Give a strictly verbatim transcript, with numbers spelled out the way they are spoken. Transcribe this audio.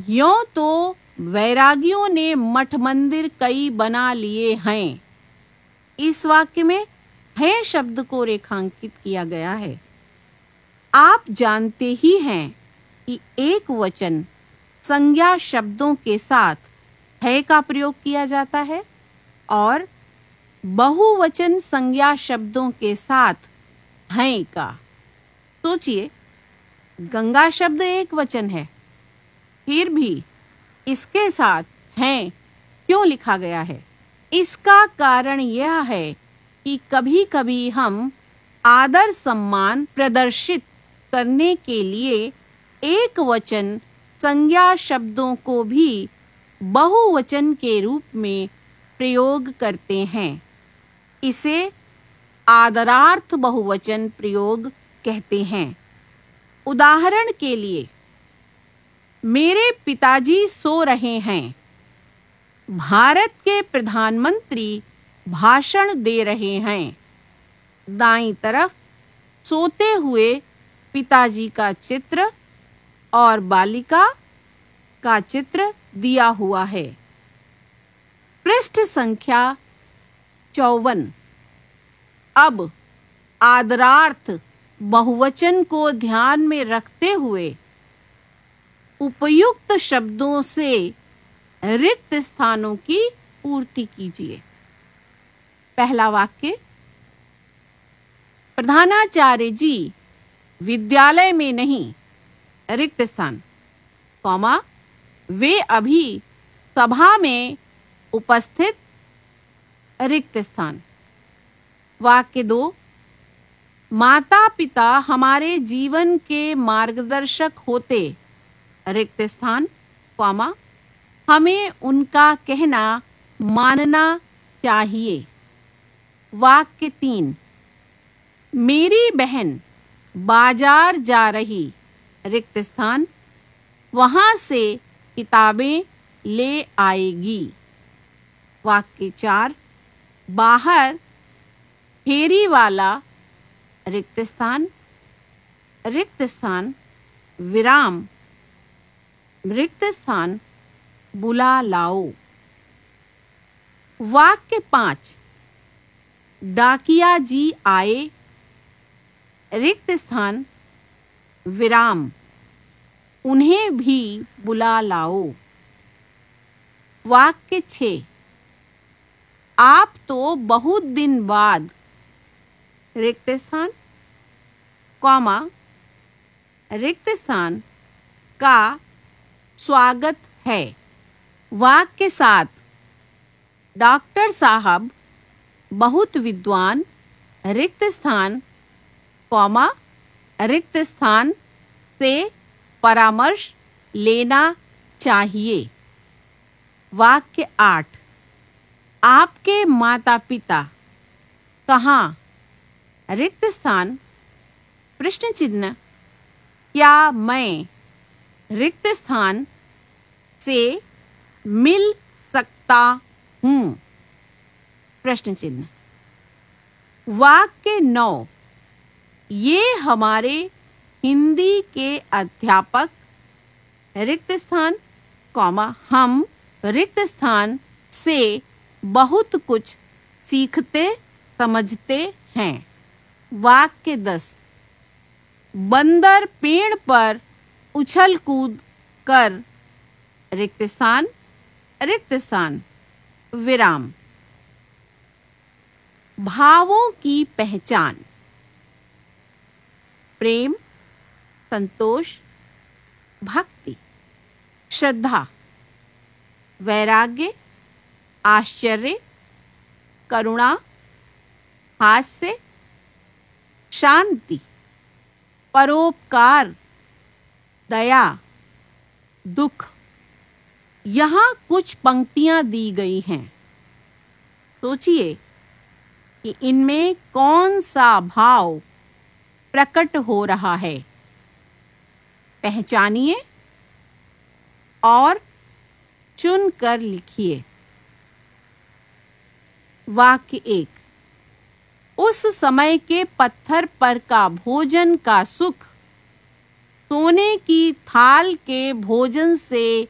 यों तो वैरागियों ने मठ मंदिर कई बना लिए हैं। इस वाक्य में है शब्द को रेखांकित किया गया है। आप जानते ही हैं कि एक वचन संज्ञा शब्दों के साथ है का प्रयोग किया जाता है और बहुवचन संज्ञा शब्दों के साथ हैं का। सोचिए, गंगा शब्द एक वचन है, फिर भी इसके साथ हैं क्यों लिखा गया है? इसका कारण यह है कि कभी-कभी हम आदर सम्मान प्रदर्शित करने के लिए एक वचन संज्ञा शब्दों को भी बहुवचन के रूप में प्रयोग करते हैं। इसे आदरार्थ बहुवचन प्रयोग कहते हैं। उदाहरण के लिए, मेरे पिताजी सो रहे हैं। भारत के प्रधानमंत्री भाषण दे रहे हैं। दाईं तरफ सोते हुए पिताजी का चित्र और बालिका का चित्र दिया हुआ है। पृष्ठ संख्या चौवन। अब आदरार्थ बहुवचन को ध्यान में रखते हुए उपयुक्त शब्दों से रिक्त स्थानों की पूर्ति कीजिए। पहला वाक्य, प्रधानाचार्य जी विद्यालय में नहीं, रिक्त स्थान, कॉमा, वे अभी सभा में उपस्थित, रिक्त स्थान। वाक्य दो, माता पिता हमारे जीवन के मार्गदर्शक होते, रिक्त स्थान, कॉमा, हमें उनका कहना मानना चाहिए। वाक्य तीन, मेरी बहन बाजार जा रही, रिक्त स्थान, वहां से किताबें ले आएगी। वाक्य चार, बाहर फेरी वाला, रिक्त स्थान, रिक्त स्थान, विराम, रिक्त स्थान, बुला लाओ। वाक्य पांच, डाकिया जी आए, रिक्त स्थान, विराम, उन्हें भी बुला लाओ। वाक्य छः, आप तो बहुत दिन बाद, रिक्त स्थान, कॉमा, रिक्त स्थान का स्वागत है। वाक्य सात, डॉक्टर साहब बहुत विद्वान, रिक्त स्थान, कॉमा, रिक्त स्थान से परामर्श लेना चाहिए। वाक्य आठ, आपके माता पिता कहाँ, रिक्त स्थान, प्रश्न चिन्ह, क्या मैं, रिक्त स्थान, से मिल सकता हूँ, प्रश्न चिन्ह। वाक्य नौ, ये हमारे हिंदी के अध्यापक, रिक्त स्थान, कॉमा, हम रिक्त स्थान से बहुत कुछ सीखते समझते हैं। वाक्य दस, बंदर पेड़ पर उछल कूद कर, रिक्त स्थान, रिक्त स्थान, विराम। भावों की पहचान, प्रेम, संतोष, भक्ति, श्रद्धा, वैराग्य, आश्चर्य, करुणा, हास्य, शांति, परोपकार, दया, दुख। यहाँ कुछ पंक्तियां दी गई हैं। सोचिए कि इनमें कौन सा भाव प्रकट हो रहा है। पहचानिए और चुनकर लिखिए। वाक्य एक, उस समय के पत्थर पर का भोजन का सुख सोने की थाल के भोजन से